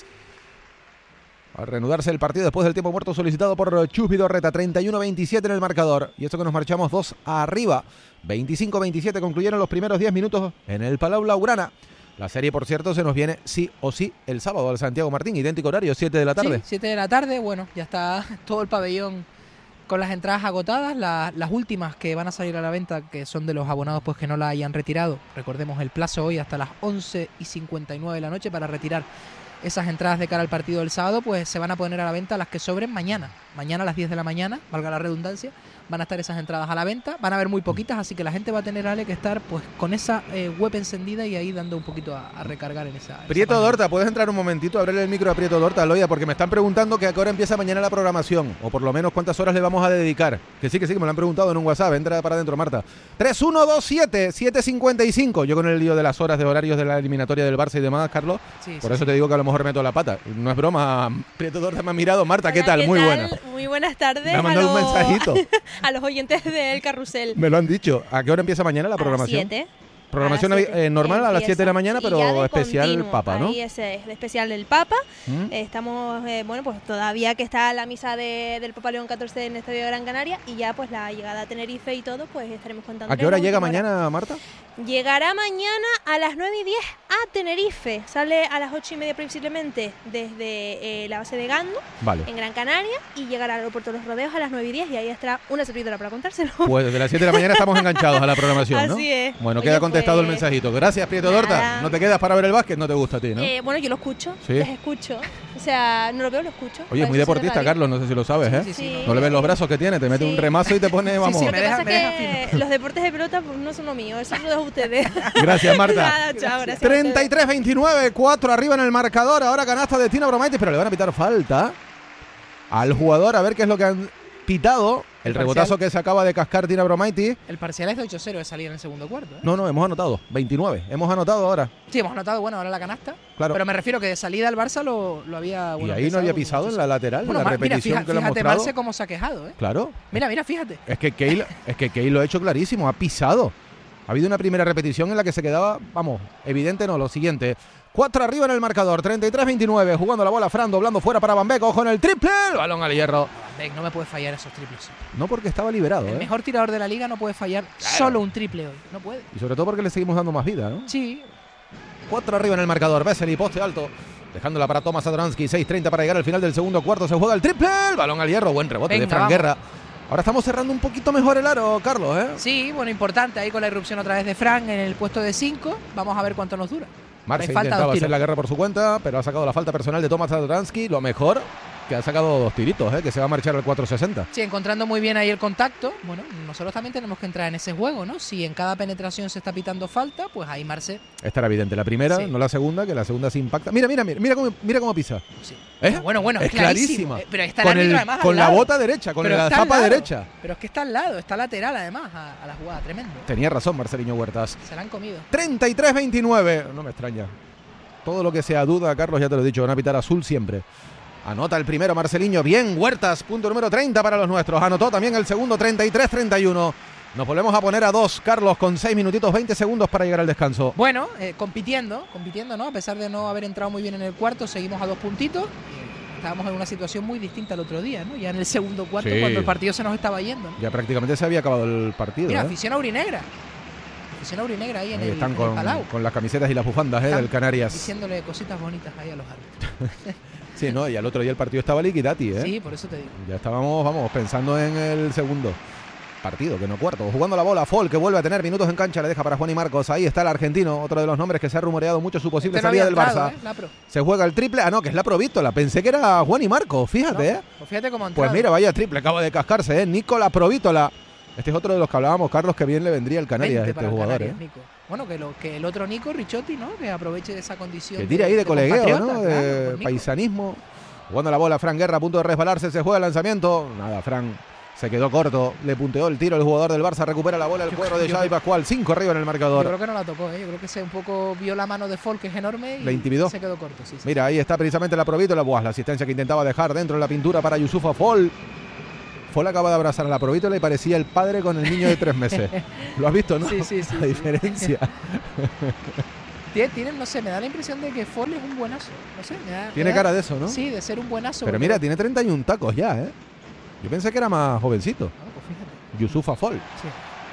A reanudarse el partido después del tiempo muerto solicitado por Chus Vidorreta, treinta y uno veintisiete en el marcador. Y esto que nos marchamos dos arriba. veinticinco veintisiete concluyeron los primeros diez minutos en el Palau Blaugrana. La serie, por cierto, se nos viene sí o sí el sábado al Santiago Martín. Idéntico horario, siete de la tarde. Sí, siete de la tarde. Bueno, ya está todo el pabellón con las entradas agotadas. La, las últimas que van a salir a la venta, que son de los abonados pues que no la hayan retirado. Recordemos el plazo hoy hasta las once y cincuenta y nueve de la noche para retirar esas entradas de cara al partido del sábado, pues se van a poner a la venta las que sobren mañana. Mañana a las diez de la mañana, valga la redundancia, van a estar esas entradas a la venta. Van a haber muy poquitas, así que la gente va a tener, Ale, que estar pues con esa eh, web encendida y ahí dando un poquito a, a recargar en esa... En Prieto esa Dorta, ¿puedes entrar un momentito? Abrirle el micro a Prieto Dorta, Loia, porque me están preguntando que a qué hora empieza mañana la programación, o por lo menos cuántas horas le vamos a dedicar. Que sí, que sí, que me lo han preguntado en un WhatsApp. Entra para adentro, Marta. tres uno dos siete siete cinco cinco. Yo con el lío de las horas de horarios de la eliminatoria del Barça y demás, Carlos, sí, por sí, eso sí. te digo que a lo mejor meto la pata. No es broma, Prieto Dorta me ha mirado. Marta, ¿qué Hola, tal? ¿qué Muy tal? buena. Muy buenas tardes. Me ha mandado a un los, mensajito. A los oyentes del carrusel. Me lo han dicho. ¿A qué hora empieza mañana la programación? A las siete. Programación A las siete. eh, normal a las siete de la mañana, Y ya pero de especial continuo. Papa, ¿no? Ahí ese es el especial del Papa. ¿Mm? Eh, estamos, eh, bueno, pues todavía que está la misa de, del Papa León catorce en el Estadio de Gran Canaria y ya pues la llegada a Tenerife y todo, pues estaremos contando. ¿A qué hora llega mañana, Marta? Llegará mañana a las nueve y diez a Tenerife. Sale a las ocho y media previsiblemente desde eh, la base de Gando, Vale. en Gran Canaria, y llegará al aeropuerto de los Rodeos a las nueve y diez y ahí estará una servidora para contárselo. Pues desde las siete de la mañana estamos enganchados a la programación, ¿no? Así es. Bueno, Oye, queda contestado pues, el mensajito. Gracias, Prieto nada. Dorta. ¿No te quedas para ver el básquet? ¿No te gusta a ti, no? Eh, bueno, yo lo escucho, ¿Sí? les escucho. O sea, no lo veo, lo escucho. Oye, es muy deportista, Carlos, no sé si lo sabes, ¿eh? Sí, sí, sí, No le ves los brazos que tiene, te mete Sí. un remazo y te pone, vamos. sí, Lo me que deja- pasa me deja es que los deportes de pelota pues, no son lo mío, eso es lo de ustedes. Gracias, Marta. Nada, chao, gracias a treinta y ustedes. tres veintinueve, cuatro arriba en el marcador. Ahora canasta de Tina Bromaitis, pero le van a pitar falta al jugador. A ver qué es lo que han pitado. El, El rebotazo parcial. que se acaba de cascar Tina Bromaitis. El parcial es de ocho cero de salir en el segundo cuarto, ¿eh? No, no, hemos anotado. veintinueve. Hemos anotado ahora. Sí, hemos anotado, bueno, ahora la canasta. Claro. Pero me refiero que de salida al Barça lo, lo había... Y bueno, ahí no empezado había con pisado en mucho- la lateral, Bueno, la Mar- mira, repetición fija- que le han fíjate mostrado. Marce cómo se ha quejado, ¿eh? Claro. Mira, mira, fíjate. Es que Key, es que Key lo ha hecho clarísimo, ha pisado. Ha habido una primera repetición en la que se quedaba, vamos, evidente no, lo siguiente. Cuatro arriba en el marcador, treinta y tres veintinueve, jugando la bola Fran, doblando fuera para Van Beek, ojo en el triple, el balón al hierro. Ven, no me puede fallar esos triples. No porque estaba liberado, El ¿eh? mejor tirador de la liga no puede fallar solo un triple hoy. No puede. Y sobre todo porque le seguimos dando más vida, ¿no? Sí. Cuatro arriba en el marcador, Vesely, poste alto. Dejándola para Tomás Adoransky, seis treinta para llegar al final del segundo cuarto, se juega el triple, el balón al hierro, buen rebote Venga, de Fran vamos. Guerra. Ahora estamos cerrando un poquito mejor el aro, Carlos, ¿eh? Sí, bueno, importante ahí con la irrupción otra vez de Fran en el puesto de cinco. Vamos a ver cuánto nos dura. Marce Le falta intentaba dos hacer tiros. la guerra por su cuenta, pero ha sacado la falta personal de Tomás Adoransky. Lo mejor, que ha sacado dos tiritos, ¿eh? Que se va a marchar al cuatro sesenta. Sí, encontrando muy bien ahí el contacto. Bueno, nosotros también tenemos que entrar en ese juego, ¿no? Si en cada penetración se está pitando falta, pues ahí Marce... Esta era evidente, la primera, Sí. no la segunda, que la segunda se impacta. Mira, mira, mira, mira cómo, mira cómo pisa. Sí. ¿Eh? Bueno, bueno, es, es clarísima. clarísimo. Eh, Pero está el con árbitro el- además al con la lado. bota derecha, con Pero la está al zapa lado. derecha. Pero es que está al lado, está lateral además a, a la jugada, tremendo. Tenía razón Marceliño Huertas. Se la han comido. treinta y tres veintinueve. No me extraña. Todo lo que sea duda, Carlos, ya te lo he dicho, van a pitar azul siempre. Anota el primero Marceliño. Bien, Huertas, punto número treinta para los nuestros. Anotó también el segundo, treinta y tres treinta y uno. Nos volvemos a poner a dos, Carlos, con seis minutitos veinte segundos para llegar al descanso. Bueno, eh, compitiendo, compitiendo, ¿no? A pesar de no haber entrado muy bien en el cuarto, seguimos a dos puntitos. Eh, Estábamos en una situación muy distinta al otro día, ¿no? Ya en el segundo cuarto, Sí. cuando el partido se nos estaba yendo, ¿no? Ya prácticamente se había acabado el partido. Mira, ¿eh? afición aurinegra. Afición aurinegra ahí en, Ahí el, están en con, el Palau. con las camisetas y las bufandas ¿eh? Están del Canarias. Diciéndole cositas bonitas ahí a los árbitros. Sí, no, y al otro día el partido estaba liquidati, ¿eh? Sí, por eso te digo. Ya estábamos, vamos, pensando en el segundo. partido, que no cuarto. Jugando la bola, Fall, que vuelve a tener minutos en cancha, le deja para Juan y Marcos. Ahí está el argentino, otro de los nombres que se ha rumoreado mucho su posible Este no salida había del entrado, Barça. ¿eh? Lapro. Se juega el triple. Ah, no, que es la Provítola. Pensé que era Juan y Marcos, fíjate, No, ¿eh? Pues fíjate cómo ha Pues entrado. mira, vaya triple, acaba de cascarse, ¿eh? Nicola Provítola. Este es otro de los que hablábamos, Carlos, que bien le vendría el Canarias a veinte este para el jugador, Canarias, ¿eh? Nico. Bueno, que, lo, que el otro Nico, Ricciotti, ¿no? Que aproveche de esa condición. Que tire ahí de, colegueo, ¿no? compatriota, De claro, con Nico. paisanismo. Jugando la bola, Fran Guerra a punto de resbalarse, se juega el lanzamiento. Nada, Fran se quedó corto, le punteó el tiro el jugador del Barça, recupera la bola el Yo cuadro creo- de yo Xavi creo- Pascual, cinco arriba en el Yo marcador. creo que no la tocó, ¿eh? Yo creo que se un poco vio la mano de Folk, que es enorme, y Le intimidó. se quedó corto. Sí, sí. Mira, ahí está precisamente la Provítola. Buah, la asistencia que intentaba dejar dentro de la pintura para Yusufa Fall. Fall acaba de abrazar a la Provítola y parecía el padre con el niño de tres meses. ¿Lo has visto, no? Sí, sí, sí, La sí. diferencia. Tiene, tiene, no sé, me da la impresión de que Folk es un buenazo. No sé, me da- Tiene me da- cara de eso, ¿no? Sí, de ser un buenazo. Pero porque- mira, tiene treinta y uno tacos ya, ¿eh? Yo pensé que era más jovencito. Ah, pues fíjate. Yusufa Fall. Sí.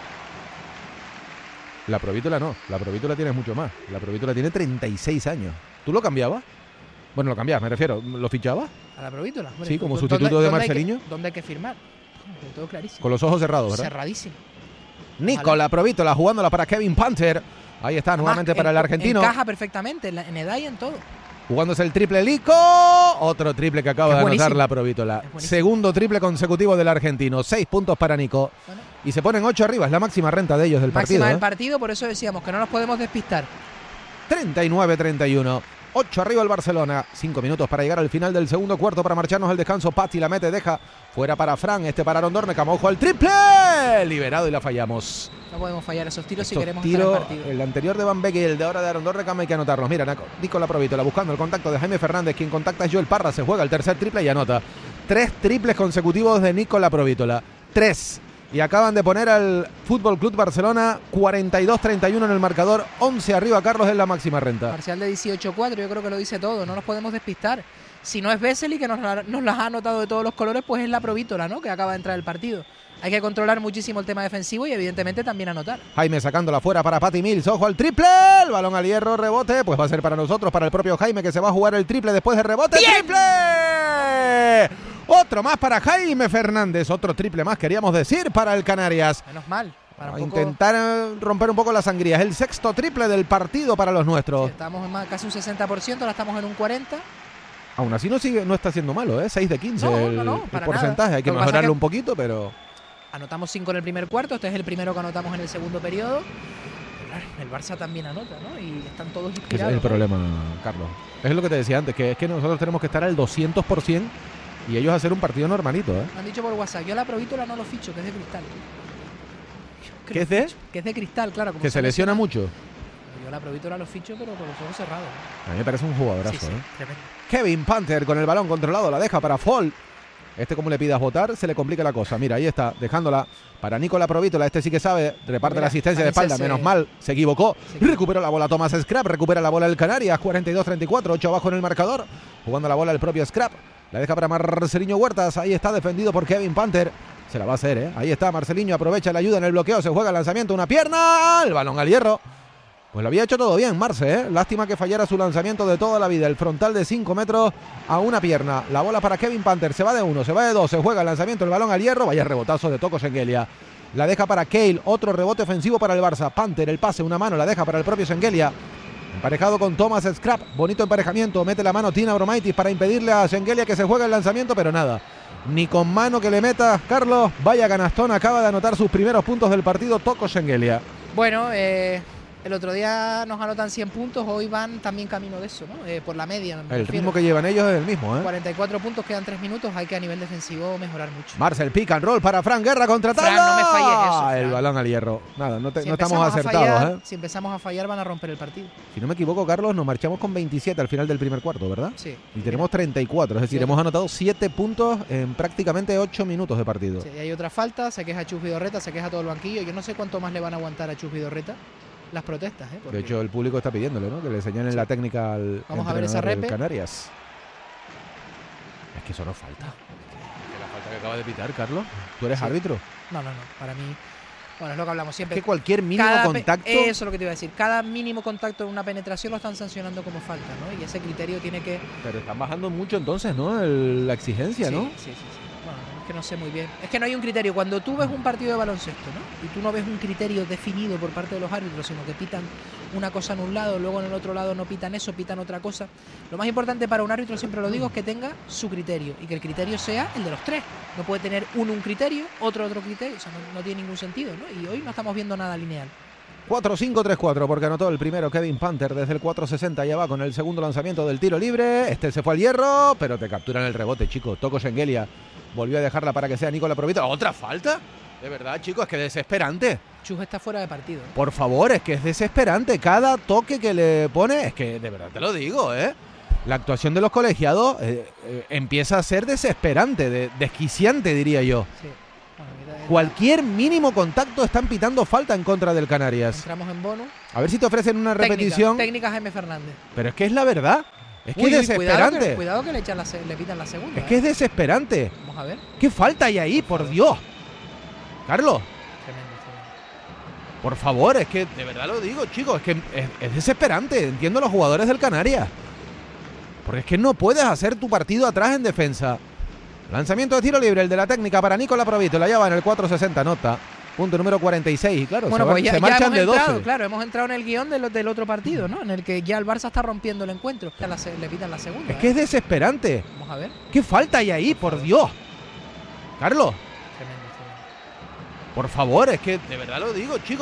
La Provítola no, la Provítola tiene mucho más. La Provítola tiene treinta y seis años. ¿Tú lo cambiabas? Bueno, lo cambiabas, me refiero. ¿Lo fichabas? A la Provítola. Hombre, Sí, como ¿dónde- sustituto de dónde hay que- Marceliño. ¿Dónde hay que firmar? Hombre, todo clarísimo. Con los ojos cerrados, ¿verdad? Cerradísimo. Nicola Provítola jugándola para Kevin Panther. Ahí está, nuevamente Además, para el en- argentino. Encaja perfectamente en, la- en edad y en todo. Jugándose el triple Lico. Otro triple que acaba Es de anotar buenísimo. la Provítola. Es buenísimo. Segundo triple consecutivo del argentino. Seis puntos para Nico. Bueno. Y se ponen ocho arriba. Es la máxima renta de ellos del Máxima partido. del ¿eh? partido, por eso decíamos que no nos podemos despistar. treinta y nueve treinta y uno. ocho arriba el Barcelona. cinco minutos para llegar al final del segundo cuarto para marcharnos al descanso. Patti la mete, deja fuera para Fran. Este para Arondorne. Ojo al triple. Liberado y la fallamos. No podemos fallar esos tiros si Estos queremos tiros, estar en partido. el anterior de Van Beek y el de ahora de Arondorne hay que anotarlos. Mira, Naco- Nicola Provítola buscando el contacto de Jaime Fernández. Quien contacta es Joel Parra. Se juega el tercer triple y anota. Tres triples consecutivos de Nicola Provítola. Tres. Y acaban de poner al Fútbol Club Barcelona cuarenta y dos treinta y uno en el marcador. once arriba, Carlos, en la máxima renta. Parcial de dieciocho cuatro, yo creo que lo dice todo. No nos podemos despistar. Si no es Vesely, que nos, la- nos las ha anotado de todos los colores, pues es la Provítola, ¿no? Que acaba de entrar el partido. Hay que controlar muchísimo el tema defensivo y evidentemente también anotar. Jaime sacándola fuera para Patty Mills. Ojo al triple. El balón al hierro, rebote. Pues va a ser para nosotros, para el propio Jaime, que se va a jugar el triple después de rebote. ¡Triple! Otro más para Jaime Fernández. Otro triple más, queríamos decir, para el Canarias. Menos mal. Para A un poco- intentar eh, romper un poco la sangría. Es el sexto triple del partido para los nuestros. Estamos en más, casi un sesenta por ciento, ahora estamos en un cuarenta por ciento. Aún así no sigue, no está siendo malo, ¿eh? seis de quince No, el, no, no, el para porcentaje. nada. Hay que Lo que pasa mejorarlo que- un poquito, pero... Anotamos cinco en el primer cuarto, este es el primero que anotamos en el segundo periodo. Pero claro, el Barça también anota, ¿no? Y están todos Ese inspirados. es el ¿no? problema, Carlos. Es lo que te decía antes, que es que nosotros tenemos que estar al doscientos por ciento y ellos hacer un partido normalito, ¿eh? Me han dicho por WhatsApp, yo la Provítola no lo ficho, que es de cristal. Que ¿Qué lo es de? ficho, Que es de cristal, claro. como Que se lesiona mucho. Yo la Provítola lo ficho, pero con los ojos cerrados. A mí me parece un jugadorazo, Sí, sí, ¿eh? tremendo. Kevin Panther con el balón controlado, la deja para Fall. Este, como le pidas votar, se le complica la cosa. Mira, ahí está, dejándola para Nicola Provítola. Este sí que sabe, reparte Mira, la asistencia de también espalda. se- Menos mal, se equivocó. se equivocó. Recupera la bola Thomas Scrap, recupera la bola el Canarias. cuarenta y dos treinta y cuatro, ocho abajo en el marcador. Jugando la bola el propio Scrap. La deja para Marceliño Huertas. Ahí está defendido por Kevin Panther. Se la va a hacer, ¿eh? Ahí está Marceliño, aprovecha la ayuda en el bloqueo. Se juega el lanzamiento, una pierna. El balón al hierro. Pues lo había hecho todo bien, Marce, ¿eh? Lástima que fallara su lanzamiento de toda la vida. El frontal de cinco metros a una pierna. La bola para Kevin Panther. Se va de uno, se va de dos. Se juega el lanzamiento, el balón al hierro. Vaya rebotazo de Toko Sengelia. La deja para Cale. Otro rebote ofensivo para el Barça. Panther, el pase, una mano. La deja para el propio Sengelia. Emparejado con Thomas Scrap. Bonito emparejamiento. Mete la mano Tina Bromaitis para impedirle a Sengelia que se juegue el lanzamiento, pero nada. Ni con mano que le meta Carlos. Vaya canastón. Acaba de anotar sus primeros puntos del partido Toko Sengelia. Bueno, eh, el otro día nos anotan cien puntos, hoy van también camino de eso, ¿no? Eh, por la media. me El refiero. ritmo que llevan ellos es el mismo, ¿eh? cuarenta y cuatro puntos, quedan tres minutos, hay que a nivel defensivo mejorar mucho. Marcel pick and roll para Fran Guerra contra Fran, no me falles eso, Fran. El balón al hierro. Nada, no, te- Si no estamos empezamos a acertados, fallar, ¿eh? Si empezamos a fallar van a romper el partido. Si no me equivoco, Carlos, nos marchamos con veintisiete al final del primer cuarto, ¿verdad? Sí. Y tenemos treinta y cuatro, es decir, Sí. hemos anotado siete puntos en prácticamente ocho minutos de partido. Sí, hay otra falta, se queja Chus Vidorreta, se queja todo el banquillo. Yo no sé cuánto más le van a aguantar a Chus Vidorreta las protestas, ¿eh? Porque De hecho, el público está pidiéndole, ¿no? Que le señalen Sí. la técnica al Vamos a ver esa entrenador del repe. Canarias. Es que eso no falta. Es la falta que acaba de pitar, Carlos. ¿Tú eres Sí. árbitro? No, no, no. Para mí, bueno, es lo que hablamos Es siempre. que cualquier mínimo Cada pe- contacto... Eso es lo que te iba a decir. Cada mínimo contacto en una penetración lo están sancionando como falta, ¿no? Y ese criterio tiene que... Pero están bajando mucho entonces, ¿no? El- la exigencia, sí, ¿no? Sí, sí, sí. Bueno, es que no sé muy bien. Es que no hay un criterio. Cuando tú ves un partido de baloncesto, ¿no? Y tú no ves un criterio definido por parte de los árbitros, sino que pitan una cosa en un lado, luego en el otro lado no pitan eso, pitan otra cosa. Lo más importante para un árbitro, siempre lo digo, es que tenga su criterio y que el criterio sea el de los tres. No puede tener uno un criterio, otro otro criterio. O sea, no, no tiene ningún sentido, ¿no? Y hoy no estamos viendo nada lineal. cuatro cinco tres cuatro, porque anotó el primero Kevin Panther desde el cuatro sesenta. Ya va con el segundo lanzamiento del tiro libre. Este se fue al hierro, pero te capturan el rebote, chicos. Toko Schengelia volvió a dejarla para que sea Nicola Provito. ¿Otra falta? De verdad, chicos, es que desesperante. Chus está fuera de partido, ¿eh? Por favor, es que es desesperante. Cada toque que le pone, es que de verdad te lo digo, ¿eh? La actuación de los colegiados eh, eh, empieza a ser desesperante, de, desquiciante, diría yo. Sí. Cualquier mínimo contacto están pitando falta en contra del Canarias. Entramos en bonus. A ver si te ofrecen una Técnica, repetición. Técnica Jaime Fernández. Pero es que es la verdad. Es que Uy, es uy, desesperante. Cuidado que, cuidado que le, echan la, le pitan la segunda. Es que ¿eh? es desesperante. Vamos a ver. ¿Qué falta hay ahí, por Dios? Carlos. Tremendo, tremendo. Por favor, es que de verdad lo digo, chicos. Es que es, es desesperante. Entiendo a los jugadores del Canarias. Porque es que no puedes hacer tu partido atrás en defensa. Lanzamiento de tiro libre, el de la técnica para Nicola Provito. La lleva en el cuatro sesenta, nota. Punto número cuarenta y seis. Y claro, bueno, se, va, pues ya, se ya marchan hemos de doce. entrado, claro, hemos entrado en el guión del, del otro partido, ¿no? En el que ya el Barça está rompiendo el encuentro. La, le pitan la segunda. Es que ¿eh? es desesperante. Vamos a ver. ¿Qué falta hay ahí, por Dios? Carlos. Tremendo, tremendo. Por favor, es que de verdad lo digo, chicos.